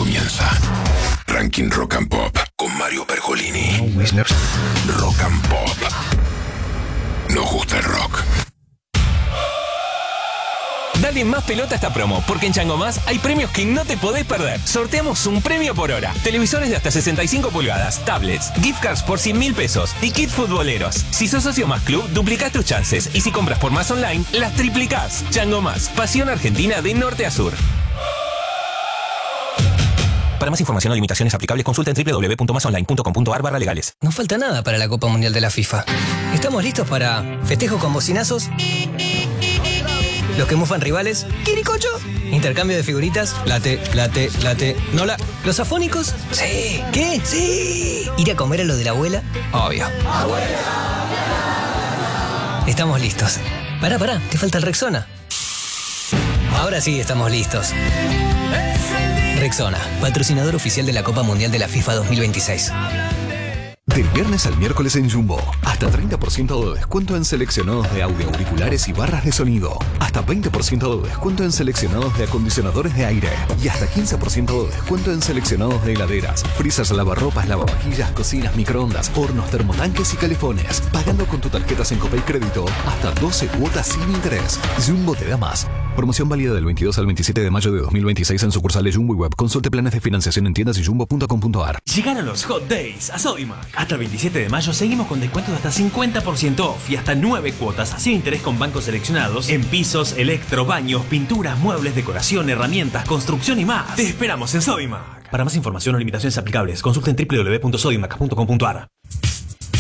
comienza. Ranking Rock and Pop con Mario Pergolini. Rock and Pop. Nos gusta el rock. Dale más pelota a esta promo, porque en Chango Más hay premios que no te podés perder. Sorteamos un premio por hora. Televisores de hasta 65 pulgadas, tablets, gift cards por 100.000 pesos y kits futboleros. Si sos socio Más Club, duplicás tus chances. Y si compras por Más Online, las triplicás. Chango Más, pasión argentina de norte a sur. Para más información o limitaciones aplicables, consulta en www.masonline.com.ar/legales. No falta nada para la Copa Mundial de la FIFA. ¿Estamos listos para festejo con bocinazos? Los que mufan rivales, ¿quiricocho? Intercambio de figuritas, late. ¿Nola? ¿Los afónicos? Sí. ¿Qué? Sí. ¿Ir a comer a lo de la abuela? Obvio. ¡Abuela! Estamos listos. Pará, te falta el Rexona. Ahora sí estamos listos. Rexona, patrocinador oficial de la Copa Mundial de la FIFA 2026. Del viernes al miércoles en Jumbo, hasta 30% de descuento en seleccionados de audio, auriculares y barras de sonido. Hasta 20% de descuento en seleccionados de acondicionadores de aire. Y hasta 15% de descuento en seleccionados de heladeras, freezers, lavarropas, lavavajillas, cocinas, microondas, hornos, termotanques y calefones. Pagando con tu tarjeta Sencopay Crédito hasta 12 cuotas sin interés. Jumbo te da más. Promoción válida del 22 al 27 de mayo de 2026 en sucursales Jumbo y Web. Consulte planes de financiación en tiendas y jumbo.com.ar. Llegaron los Hot Days a Sodimac. Hasta el 27 de mayo seguimos con descuentos de hasta 50% off y hasta 9 cuotas sin interés con bancos seleccionados en pisos, electro, baños, pinturas, muebles, decoración, herramientas, construcción y más. Te esperamos en Sodimac. Para más información o limitaciones aplicables, consulta en www.sodimac.com.ar.